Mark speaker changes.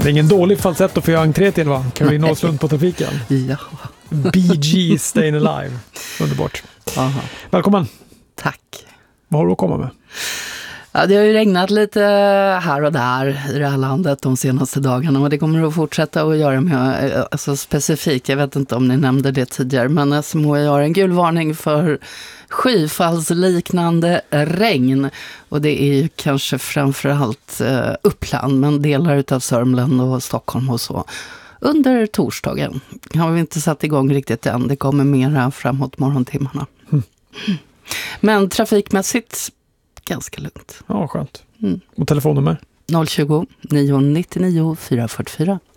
Speaker 1: Det är ingen dålig falsett att få göra entré till, va? Caroline Åslund på Trafiken.
Speaker 2: Ja.
Speaker 1: BG Stayin' Alive. Underbart.
Speaker 2: Aha.
Speaker 1: Välkommen.
Speaker 2: Tack.
Speaker 1: Vad har du att komma med?
Speaker 2: Ja, det har ju regnat lite här och där i det här landet de senaste dagarna, och det kommer att fortsätta att göra med, alltså specifikt, jag vet inte om ni nämnde det tidigare, men SMHI har en gul varning för skyfallsliknande regn, och det är ju kanske framförallt Uppland, men delar utav Sörmland och Stockholm och så. Under torsdagen har vi inte satt igång riktigt än, det kommer mera framåt morgontimmarna. Men trafikmässigt ganska lugnt.
Speaker 1: Ja, skönt. Och telefonnummer?
Speaker 2: 020 999 444.